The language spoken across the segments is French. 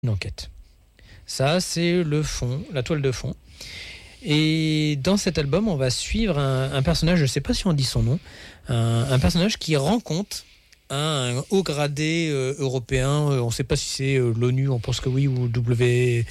une enquête. Ça, c'est le fond, la toile de fond. Et dans cet album, on va suivre un personnage, je ne sais pas si on dit son nom, un personnage qui rend compte à un haut gradé européen, on ne sait pas si c'est l'ONU, on pense que oui, ou WF,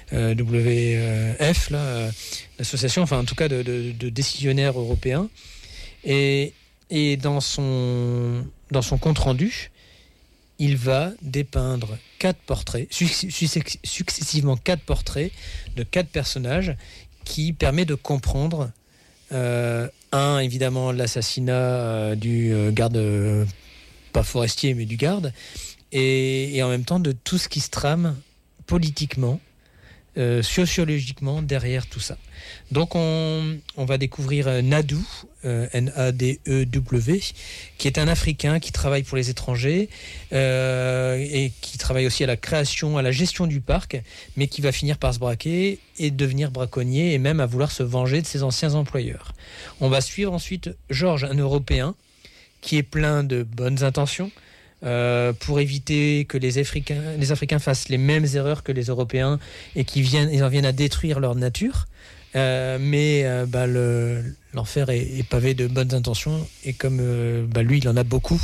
l'association, enfin en tout cas de décisionnaires européens. Et dans son compte-rendu, il va dépeindre 4 portraits, successivement 4 portraits de 4 personnages qui permet de comprendre, évidemment, l'assassinat du garde, pas forestier, mais du garde, et en même temps de tout ce qui se trame politiquement, sociologiquement derrière tout ça. Donc on va découvrir Nadou, N-A-D-E-W, qui est un Africain qui travaille pour les étrangers et qui travaille aussi à la création, à la gestion du parc, mais qui va finir par se braquer et devenir braconnier et même à vouloir se venger de ses anciens employeurs. On va suivre ensuite Georges, un Européen qui est plein de bonnes intentions, pour éviter que les Africains fassent les mêmes erreurs que les Européens et qu'ils en viennent à détruire leur nature. Mais l'enfer est pavé de bonnes intentions et comme lui, il en a beaucoup,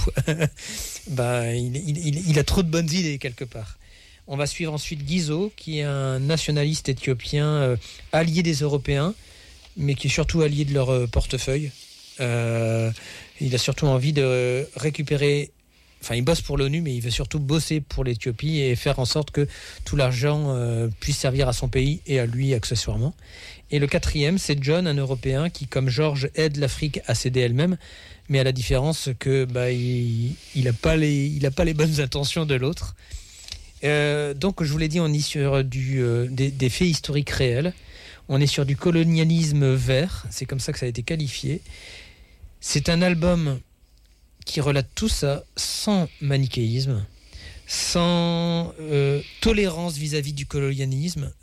il a trop de bonnes idées quelque part. On va suivre ensuite Guizot, qui est un nationaliste éthiopien allié des Européens, mais qui est surtout allié de leur portefeuille. Il a surtout envie de récupérer... Enfin, il bosse pour l'ONU, mais il veut surtout bosser pour l'Éthiopie et faire en sorte que tout l'argent puisse servir à son pays et à lui accessoirement. Et le 4e, c'est John, un Européen qui, comme Georges, aide l'Afrique à s'aider elle-même, mais à la différence que il n'a pas les bonnes intentions de l'autre. Donc, je vous l'ai dit, on est sur des faits historiques réels. On est sur du colonialisme vert. C'est comme ça que ça a été qualifié. C'est un album qui relate tout ça sans manichéisme, sans tolérance vis-à-vis du colonialisme.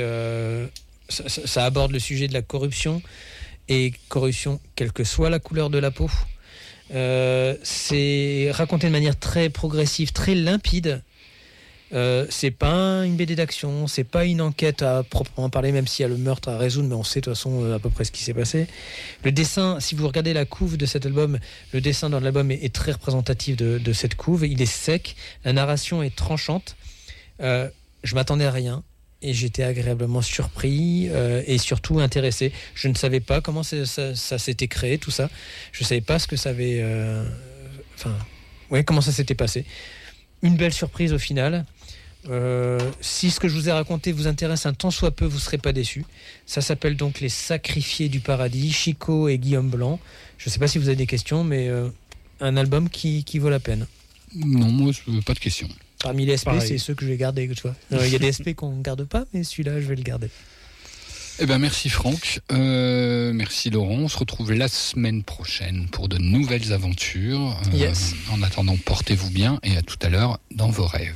Ça aborde le sujet de la corruption, et corruption quelle que soit la couleur de la peau. C'est raconté de manière très progressive, très limpide. C'est pas une BD d'action, c'est pas une enquête à proprement parler, même s'il y a le meurtre à résoudre, mais on sait de toute façon à peu près ce qui s'est passé. Le dessin, si vous regardez la couve de cet album, le dessin dans l'album est très représentatif de cette couve. Il est sec, la narration est tranchante. Je m'attendais à rien et j'étais agréablement surpris et surtout intéressé. Je ne savais pas comment ça s'était créé, tout ça. Je savais pas ce que ça avait... comment ça s'était passé. Une belle surprise au final. Si ce que je vous ai raconté vous intéresse un tant soit peu, vous ne serez pas déçus. Ça s'appelle donc Les Sacrifiés du Paradis, Chico et Guillaume Blanc. Je ne sais pas si vous avez des questions, mais un album qui vaut la peine. Non, moi, pas de questions. Parmi les SP, c'est ceux que je vais garder. Tu vois. Il y a des SP qu'on ne garde pas, mais celui-là, je vais le garder. Eh ben, merci Franck, merci Laurent. On se retrouve la semaine prochaine pour de nouvelles aventures. Yes. En attendant, portez-vous bien et à tout à l'heure dans vos rêves.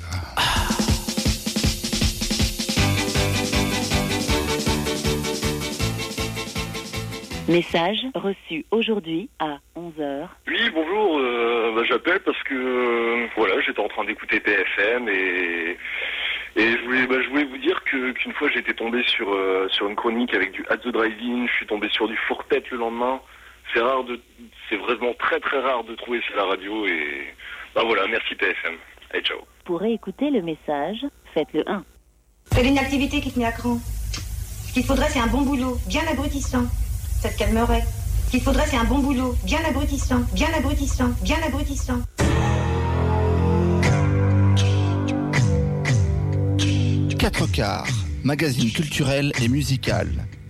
Message reçu aujourd'hui à 11h. Oui, bonjour, j'appelle parce que j'étais en train d'écouter PFM et je voulais vous dire qu'une fois j'étais tombé sur une chronique avec du At the Drive-In, je suis tombé sur du Fourpette le lendemain. C'est vraiment très très rare de trouver ça à la radio et merci PFM. Allez, ciao. Pour réécouter le message, faites le 1. C'est une activité qui te met à cran. Ce qu'il faudrait, c'est un bon boulot, bien abrutissant. Ça te calmerait. Ce qu'il faudrait, c'est un bon boulot, bien abrutissant, bien abrutissant, bien abrutissant. 4 quarts, magazine culturel et musical.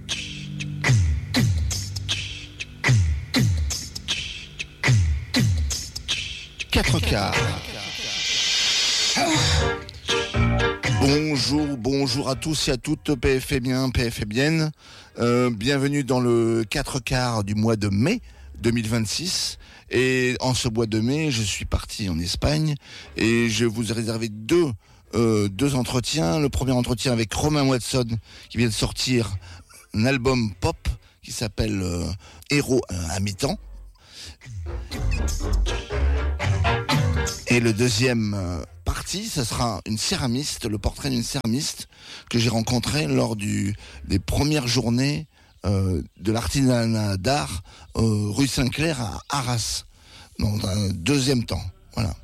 Quatre quarts. Bonjour à tous et à toutes, PFBien. Bienvenue dans le 4 quarts du mois de mai 2026. Et en ce mois de mai, je suis parti en Espagne et je vous ai réservé deux entretiens. Le premier entretien avec Romain Watson qui vient de sortir un album pop qui s'appelle Héros à mi-temps. Et le deuxième partie, ce sera une céramiste, le portrait d'une céramiste que j'ai rencontrée lors des premières journées de l'artisanat d'art rue Saint-Clair à Arras, dans un deuxième temps. Voilà.